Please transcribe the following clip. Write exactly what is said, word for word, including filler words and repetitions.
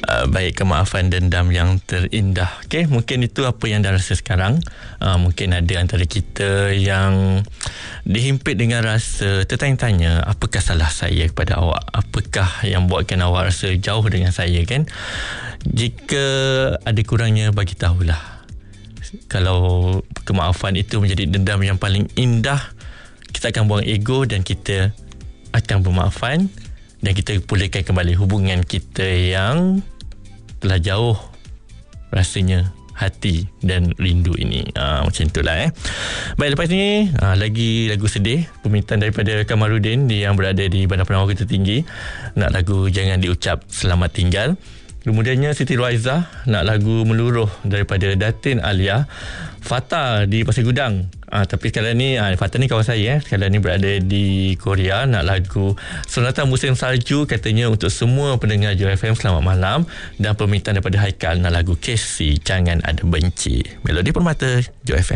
uh, baik kemaafan dendam yang terindah. Okey, mungkin itu apa yang dah rasa sekarang. Uh, mungkin ada antara kita yang dihimpit dengan rasa tertanya-tanya, apakah salah saya kepada awak? Apakah yang buatkan awak rasa jauh dengan saya, kan? Jika ada kurangnya, bagi tahulah. Kalau kemaafan itu menjadi dendam yang paling indah, kita akan buang ego dan kita akan bermaafan, dan kita pulihkan kembali hubungan kita yang telah jauh rasanya hati dan rindu ini. Ha, macam itulah eh. Baik, lepas ni ha, lagi lagu sedih, permintaan daripada Kamarudin yang berada di Bandar Penawar Kota Tinggi, nak lagu Jangan Diucap Selamat Tinggal. Kemudiannya Siti Ruaizah nak lagu Meluruh daripada Datin Alia. Fata di Pasir Gudang, ah, tapi sekarang ni ah, Fata ni kawan saya eh. Sekarang ni berada di Korea, nak lagu Sonata Musim Salju, katanya untuk semua pendengar Joy F M selamat malam. Dan permintaan daripada Haikal nak lagu Casey Jangan Ada Benci. Melodi Permata Joy F M.